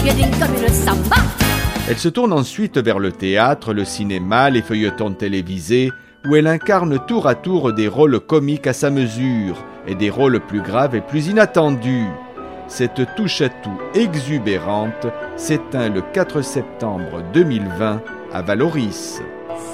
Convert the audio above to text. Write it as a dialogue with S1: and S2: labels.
S1: comme une samba.
S2: Elle se tourne ensuite vers le théâtre, le cinéma, les feuilletons télévisés, où elle incarne tour à tour des rôles comiques à sa mesure et des rôles plus graves et plus inattendus. Cette touche-à-tout exubérante s'éteint le 4 septembre 2020 à Vallauris.